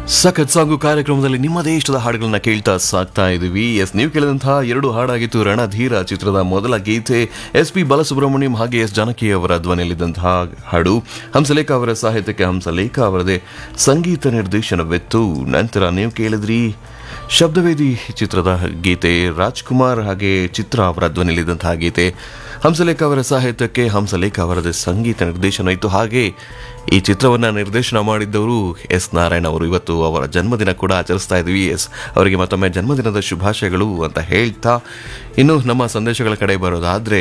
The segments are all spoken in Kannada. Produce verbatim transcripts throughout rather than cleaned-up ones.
ಸಖತ್ ಸಾಂಗು ಕಾರ್ಯಕ್ರಮದಲ್ಲಿ ನಿಮ್ಮದೇ ಇಷ್ಟದ ಹಾಡುಗಳನ್ನ ಕೇಳ್ತಾ ಸಾಕ್ತಾ ಇದೀವಿ. ಎಸ್, ನೀವು ಕೇಳಿದಂತಹ ಎರಡು ಹಾಡಾಗಿತ್ತು. ರಣಧೀರ ಚಿತ್ರದ ಮೊದಲ ಗೀತೆ ಎಸ್ ಪಿ ಬಾಲಸುಬ್ರಹ್ಮಣ್ಯಂ ಹಾಗೆ ಎಸ್ ಜಾನಕಿ ಅವರ ಧ್ವನಿಯಲ್ಲಿದ್ದಂತಹ ಹಾಡು. ಹಂಸಲೇಖ ಅವರ ಸಾಹಿತ್ಯಕ್ಕೆ ಹಂಸಲೇಖ ಅವರದೇ ಸಂಗೀತ ನಿರ್ದೇಶನವಿತ್ತು. ನಂತರ ನೀವು ಕೇಳಿದ್ರಿ ಶಬ್ದವೇದಿ ಚಿತ್ರದ ಗೀತೆ, ರಾಜ್ಕುಮಾರ್ ಹಾಗೆ ಚಿತ್ರ ಅವರ ಧ್ವನಿಯಲ್ಲಿದ್ದಂತಹ ಗೀತೆ. ಹಂಸಲೇಖ ಅವರ ಸಾಹಿತ್ಯಕ್ಕೆ ಹಂಸಲೇಖ ಅವರದೇ ಸಂಗೀತ ನಿರ್ದೇಶನ ಇತ್ತು. ಹಾಗೆ ಈ ಚಿತ್ರವನ್ನು ನಿರ್ದೇಶನ ಮಾಡಿದ್ದವರು ಎಸ್ ನಾರಾಯಣ್ ಅವರು. ಇವತ್ತು ಅವರ ಜನ್ಮದಿನ ಕೂಡ ಆಚರಿಸ್ತಾ ಇದ್ವಿ. ಎಸ್, ಅವರಿಗೆ ಮತ್ತೊಮ್ಮೆ ಜನ್ಮದಿನದ ಶುಭಾಶಯಗಳು ಅಂತ ಹೇಳ್ತಾ, ಇನ್ನು ನಮ್ಮ ಸಂದೇಶಗಳ ಕಡೆ ಬರೋದಾದ್ರೆ,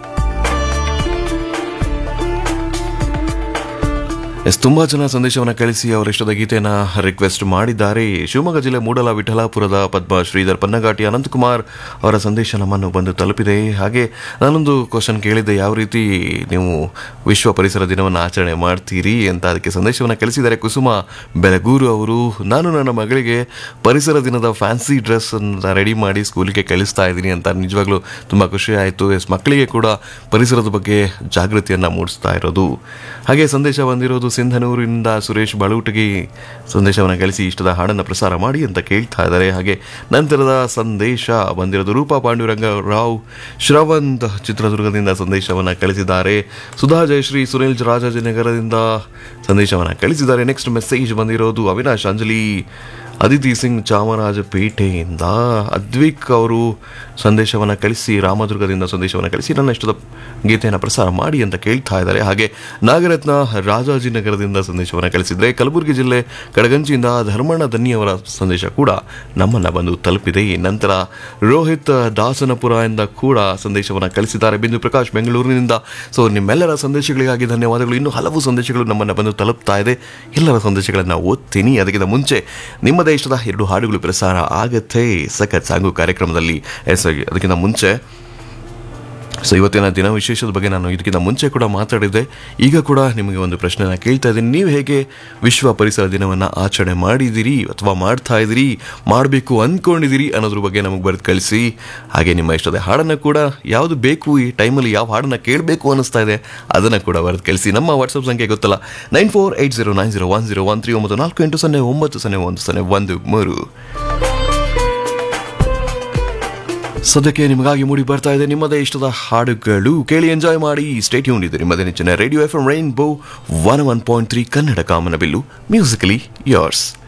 ಎಸ್ ತುಂಬಾ ಜನ ಸಂದೇಶವನ್ನು ಕಳಿಸಿ ಅವರಿಷ್ಟದ ಗೀತೆಯನ್ನು ರಿಕ್ವೆಸ್ಟ್ ಮಾಡಿದ್ದಾರೆ. ಶಿವಮೊಗ್ಗ ಜಿಲ್ಲೆ ಮೂಡಲ ವಿಠಲಾಪುರದ ಪದ್ಮ ಶ್ರೀಧರ್ ಪನ್ನಗಾಟಿ ಅನಂತಕುಮಾರ್ ಅವರ ಸಂದೇಶ ನಮ್ಮನ್ನು ಬಂದು ತಲುಪಿದೆ. ಹಾಗೆ ನಾನೊಂದು ಕ್ವಶನ್ ಕೇಳಿದ್ದೆ, ಯಾವ ರೀತಿ ನೀವು ವಿಶ್ವ ಪರಿಸರ ದಿನವನ್ನು ಆಚರಣೆ ಮಾಡ್ತೀರಿ ಅಂತ. ಅದಕ್ಕೆ ಸಂದೇಶವನ್ನು ಕಳಿಸಿದ್ದಾರೆ ಕುಸುಮ ಬೆಳಗೂರು ಅವರು. ನಾನು ನನ್ನ ಮಗಳಿಗೆ ಪರಿಸರ ದಿನದ ಫ್ಯಾನ್ಸಿ ಡ್ರೆಸ್ ರೆಡಿ ಮಾಡಿ ಸ್ಕೂಲಿಗೆ ಕಳಿಸ್ತಾ ಇದ್ದೀನಿ ಅಂತ. ನಿಜವಾಗ್ಲೂ ತುಂಬ ಖುಷಿ ಆಯಿತು. ಎಸ್, ಮಕ್ಕಳಿಗೆ ಕೂಡ ಪರಿಸರದ ಬಗ್ಗೆ ಜಾಗೃತಿಯನ್ನು ಮೂಡಿಸ್ತಾ ಇರೋದು. ಹಾಗೆ ಸಂದೇಶ ಬಂದಿರೋದು ಸಿಂಧನೂರಿನಿಂದ ಸುರೇಶ್ ಬಾಳೂಟಗಿ. ಸಂದೇಶವನ್ನು ಕಳಿಸಿ ಇಷ್ಟದ ಹಾಡನ್ನು ಪ್ರಸಾರ ಮಾಡಿ ಅಂತ ಕೇಳ್ತಾ ಇದ್ದಾರೆ. ಹಾಗೆ ನಂತರದ ಸಂದೇಶ ಬಂದಿರೋದು ರೂಪಾ ಪಾಂಡುರಂಗ ರಾವ್ ಶ್ರವಂತ್ ಚಿತ್ರದುರ್ಗದಿಂದ ಸಂದೇಶವನ್ನು ಕಳಿಸಿದ್ದಾರೆ. ಸುಧಾ ಜಯಶ್ರೀ ಸುನಿಲ್ ರಾಜಾಜಿನಗರದಿಂದ ಸಂದೇಶವನ್ನು ಕಳಿಸಿದ್ದಾರೆ. ನೆಕ್ಸ್ಟ್ ಮೆಸೇಜ್ ಬಂದಿರೋದು ಅವಿನಾಶ್ ಅಂಜಲಿ ಅದಿತಿ ಸಿಂಗ್ ಚಾಮರಾಜಪೇಟೆಯಿಂದ. ಅದ್ವಿಕ್ ಅವರು ಸಂದೇಶವನ್ನು ಕಳಿಸಿ ರಾಮದುರ್ಗದಿಂದ ಸಂದೇಶವನ್ನು ಕಳಿಸಿ ನನ್ನ ಇಷ್ಟದ ಗೀತೆಯನ್ನು ಪ್ರಸಾರ ಮಾಡಿ ಅಂತ ಕೇಳ್ತಾ ಇದ್ದಾರೆ. ಹಾಗೆ ನಾಗರತ್ನ ರಾಜಾಜಿನಗರದಿಂದ ಸಂದೇಶವನ್ನು ಕಳಿಸಿದರೆ. ಕಲಬುರಗಿ ಜಿಲ್ಲೆ ಕಡಗಂಚಿಯಿಂದ ಧರ್ಮಣ್ಣ ದನ್ನಿಯವರ ಸಂದೇಶ ಕೂಡ ನಮ್ಮನ್ನು ಬಂದು ತಲುಪಿದೆ. ನಂತರ ರೋಹಿತ್ ದಾಸನಪುರ ಇಂದ ಕೂಡ ಸಂದೇಶವನ್ನು ಕಳಿಸಿದ್ದಾರೆ. ಬಿಂದು ಪ್ರಕಾಶ್ ಬೆಂಗಳೂರಿನಿಂದ. ಸೊ ನಿಮ್ಮೆಲ್ಲರ ಸಂದೇಶಗಳಿಗಾಗಿ ಧನ್ಯವಾದಗಳು. ಇನ್ನೂ ಹಲವು ಸಂದೇಶಗಳು ನಮ್ಮನ್ನು ಬಂದು ತಲುಪ್ತಾ ಇದೆ. ಎಲ್ಲರ ಸಂದೇಶಗಳನ್ನು ಓದ್ತೀನಿ. ಅದಕ್ಕಿಂತ ಮುಂಚೆ ನಿಮ್ಮ ಇಷ್ಟದ ಎರಡು ಹಾಡುಗಳು ಪ್ರಸಾರ ಆಗತ್ತೆ ಸಖತ್ ಸಾಂಗು ಕಾರ್ಯಕ್ರಮದಲ್ಲಿ. ಎಸ್, ಅದಕ್ಕಿಂತ ಮುಂಚೆ ಸೊ ಇವತ್ತಿನ ದಿನ ವಿಶೇಷದ ಬಗ್ಗೆ ನಾನು ಇದಕ್ಕಿಂತ ಮುಂಚೆ ಕೂಡ ಮಾತಾಡಿದ್ದೆ. ಈಗ ಕೂಡ ನಿಮಗೆ ಒಂದು ಪ್ರಶ್ನೆನ ಕೇಳ್ತಾ ಇದ್ದೀನಿ. ನೀವು ಹೇಗೆ ವಿಶ್ವ ಪರಿಸರ ದಿನವನ್ನು ಆಚರಣೆ ಮಾಡಿದ್ದೀರಿ ಅಥವಾ ಮಾಡ್ತಾ ಇದ್ದೀರಿ, ಮಾಡಬೇಕು ಅಂದ್ಕೊಂಡಿದ್ದೀರಿ ಅನ್ನೋದ್ರ ಬಗ್ಗೆ ನಮಗೆ ಬರೆದು ಕಳಿಸಿ. ಹಾಗೆ ನಿಮ್ಮ ಇಷ್ಟದ ಹಾಡನ್ನು ಕೂಡ ಯಾವುದು ಬೇಕು, ಈ ಟೈಮಲ್ಲಿ ಯಾವ ಹಾಡನ್ನು ಕೇಳಬೇಕು ಅನ್ನಿಸ್ತಾ ಇದೆ ಅದನ್ನು ಕೂಡ ಬರೆದು ಕಳಿಸಿ. ನಮ್ಮ ವಾಟ್ಸಪ್ ಸಂಖ್ಯೆ ಗೊತ್ತಲ್ಲ, nine four eight zero nine zero one zero one three ಒಂಬತ್ತು ನಾಲ್ಕು ಎಂಟು ಸೊನ್ನೆ ಒಂಬತ್ತು ಸೊನ್ನೆ ಒಂದು ಸೊನ್ನೆ ಒಂದು ಮೂರು. ಸದ್ಯಕ್ಕೆ ನಿಮಗಾಗಿ ಮೂಡಿ ಬರ್ತಾ ಇದೆ ನಿಮ್ಮದೇ ಇಷ್ಟದ ಹಾಡುಗಳು. ಕೇಳಿ ಎಂಜಾಯ್ ಮಾಡಿ. ಸ್ಟೇ ಟ್ಯೂನ್ಡ್ ಇದೆ ನಿಮ್ಮದೇ ನೆಚ್ಚಿನ radio F M rainbow one one point three Kannada ಕಾಮನಬಿಲ್ಲು, ಮ್ಯೂಸಿಕಲಿ ಯೋರ್ಸ್.